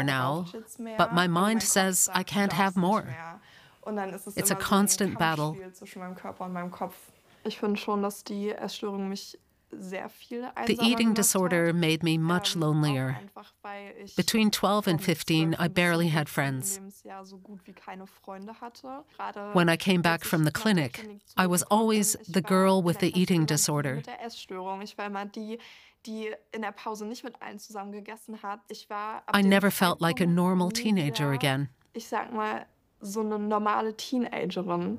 more now, but my mind says I can't have more. It's a constant battle. Ich finde schon, dass die Essstörung mich sehr viel The einsamer eating gemacht disorder hat. made me much Auch lonelier. einfach, weil ich Between 12 and vom 15, 12. I bis barely zum had 15. friends. Lebensjahr so gut wie keine Freunde hatte. Gerade When I came back als from ich the nach der clinic, Klinik I was zurückgekommen always bin, ich the war girl in with der the Klasse eating immer die disorder. mit der Essstörung. Ich war immer die, die in der Pause nicht mit allen zusammen gegessen hat. Ich war ab I dem never felt like a Zeitpunkt normal nie teenager wieder, again. ich sag mal, so eine normale Teenagerin.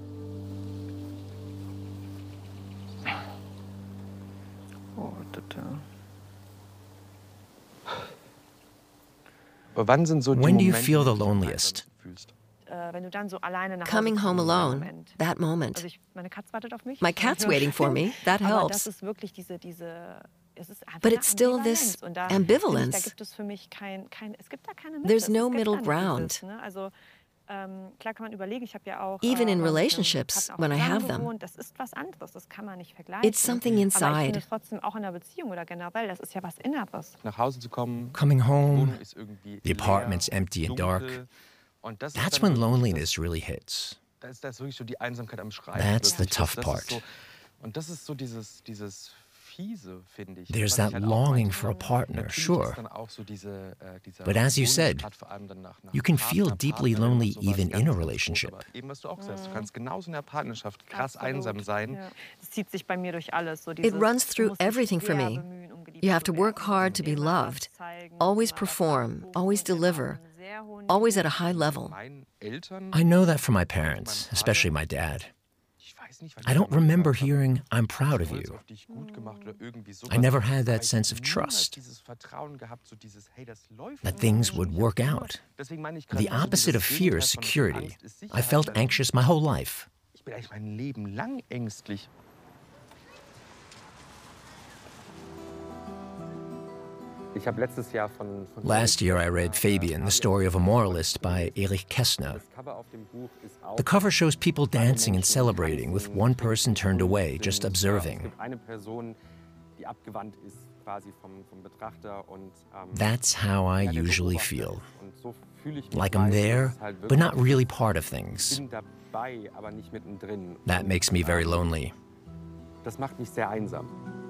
When do you feel the loneliest? Coming home alone, that moment. My cat's waiting for me, that helps. But it's still this ambivalence. There's no middle ground. Even in relationships, when I have them, it's something inside. Coming home, the apartment's empty and dark. That's when loneliness really hits. That's the tough part. There's that longing for a partner, sure. But as you said, you can feel deeply lonely even in a relationship. It runs through everything for me. You have to work hard to be loved, always perform, always deliver, always at a high level. I know that from my parents, especially my dad. I don't remember hearing, "I'm proud of you." I never had that sense of trust, that things would work out. The opposite of fear is security. I felt anxious my whole life. Last year I read Fabian, the story of a moralist by Erich Kästner. The cover shows people dancing and celebrating with one person turned away, just observing. That's how I usually feel. Like I'm there, but not really part of things. That makes me very lonely. Das macht mich sehr einsam.